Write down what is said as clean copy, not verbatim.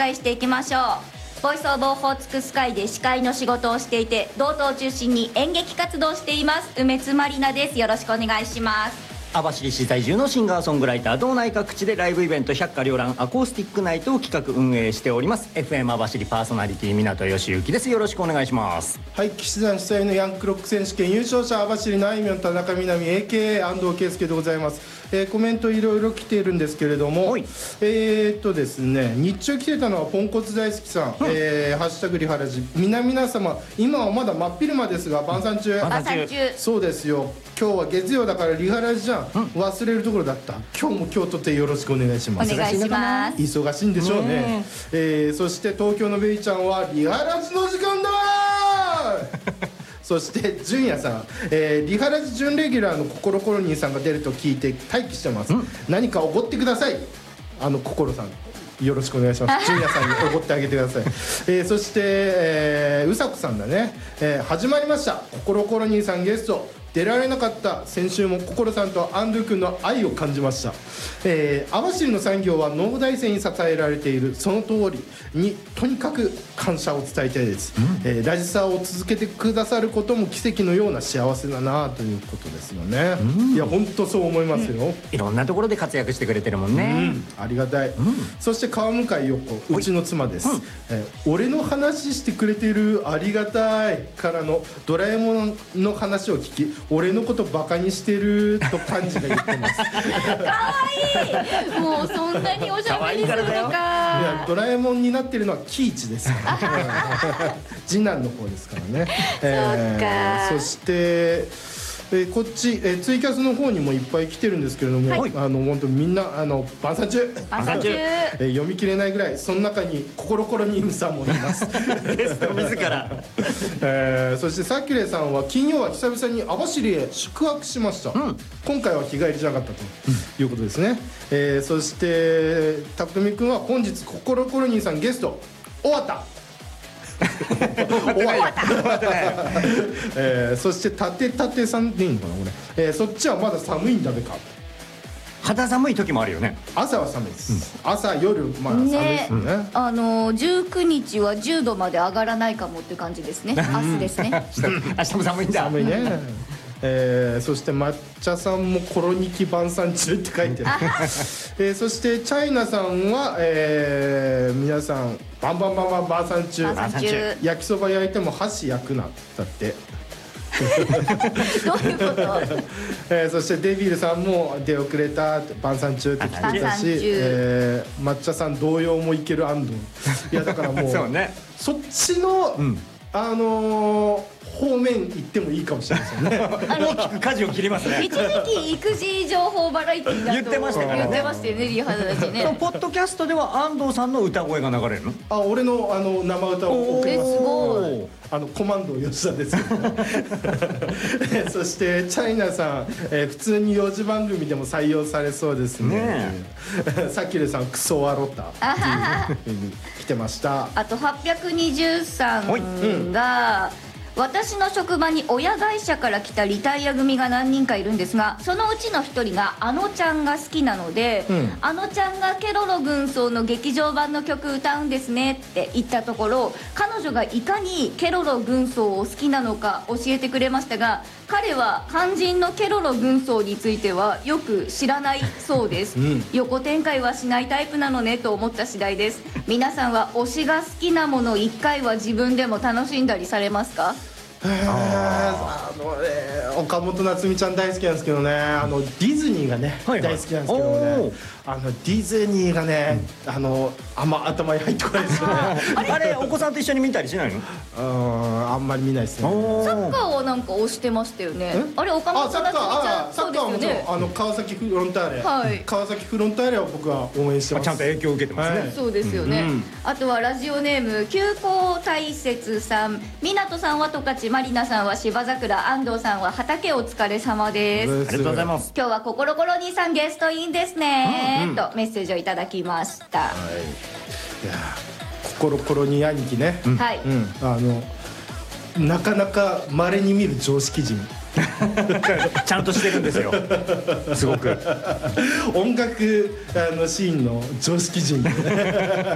介していきましょう。ボイスオブオホーツクスカイで司会の仕事をしていて、道東を中心に演劇活動をしています梅津まりなです。よろしくお願いします。 網走市在住のシンガーソングライター、道内各地でライブイベント百花繚乱アコースティックナイトを企画運営しております FM 網走パーソナリティ港義之です。よろしくお願いします。 はい、騎士団主催のヤンクロック選手権優勝者網走のあいみょん田中みなみ AKA 安藤圭介でございます。コメントいろいろ来ているんですけれども、ですね、日中来てたのはポンコツ大好きさん、ハッシュタグリハラジ、皆様今はまだ真っ昼間ですが晩餐中。そうですよ、今日は月曜だからリハラジじゃん、忘れるところだった。今日とてよろしくお願いします。 お願いします。 忙しいんでしょうね。そして東京のベイちゃんはリハラジの時間だそして純也さん、リハラジ準レギュラーのココロコロニーさんが出ると聞いて待機してます。何かおごってください。ココロさんよろしくお願いします。純也さんにおごってあげてください。そして、うさこさんだね、始まりました。ココロコロニーさんゲスト出られなかった先週も心さんとアンドゥ君の愛を感じました。網走の産業は農大生に支えられている、その通りにとにかく感謝を伝えたいです。ラジサーを続けてくださることも奇跡のような幸せだなということですよね。いや本当そう思いますよ。 いろんなところで活躍してくれてるもんね。 ありがたい。そして川向陽子、うちの妻です。俺の話してくれてるありがたいからのドラえもんの話を聞き、俺のことバカにしてると感じが言ってますかわいい。もうそんなにおしゃべりするのか。いやドラえもんになってるのは喜一ですから次男の方ですからね。そしてこっち、ツイキャスの方にもいっぱい来てるんですけれども、本当みんな晩餐中読み切れないぐらい。その中にココロコロニームさんもいますゲスト自らそしてサキュレさんは金曜は久々に網走へ宿泊しました。今回は日帰りじゃなかったということですね。そしてたくみくんは本日ココロコロニーさんゲスト終わった終わった、そしてたてさんでいいのかなこれ、そっちはまだ寒いんだべか。 肌寒い時もあるよね。 朝は寒いです、朝夜まあ寒いですよね。 19日は10度まで上がらないかもっていう感じですね。明日ですね明日も寒いんだ。 寒いねそして抹茶さんもコロニキ晩餐中って書いてあるそしてチャイナさんは、皆さんバン晩餐中。焼きそば焼いても箸焼くなだってどういうこと？ そしてデビルさんも出遅れた晩餐中って聞いたし、抹茶さん同様もいける安藤。いやだからもうそうね、 そっちの、方面行ってもいいかもしれないですよね。 大きく舵を切りますね。 一時期育児情報バラエティーだと言ってましたからね。 言ってましたよね、リハだしね。 ポッドキャストでは安藤さんの歌声が流れるの？ 俺の生歌を送ります。 すごい。 コマンド吉田ですけどねそしてチャイナさん、普通に4時番組でも採用されそうですね。サキュレさんクソワロタっていう風に来てました。 あと820さんが、私の職場に親会社から来たリタイア組が何人かいるんですが、そのうちの1人があのちゃんが好きなので、あのちゃんがケロロ軍曹の劇場版の曲歌うんですねって言ったところ、彼女がいかにケロロ軍曹を好きなのか教えてくれましたが、彼は肝心のケロロ軍曹についてはよく知らないそうです、横展開はしないタイプなのねと思った次第です。皆さんは推しが好きなもの1回は自分でも楽しんだりされますか？ 岡本夏美ちゃん大好きなんですけどね、ディズニーがね、大好きなんですけどね、ディズニーがね、あんま頭に入ってこないですよねあれお子さんと一緒に見たりしないの？ あんまり見ないですね。 サッカーはなんか推してましたよね。あれ岡本夏美ちゃん、 サッカーはもちろん川崎フロンターレ、川崎フロンターレは僕は応援してます。 ちゃんと影響を受けてますね。 そうですよね。あとはラジオネーム急行大雪さん、湊さんは十勝、まりなさんは芝桜、安藤さんは畑お疲れ様です。 ありがとうございます。 今日はココロコロ兄さんゲストインですねとメッセージをいただきました。いやココロコロに兄貴ね、なかなか稀に見る常識人ちゃんとしてるんですよすごく音楽シーンの常識人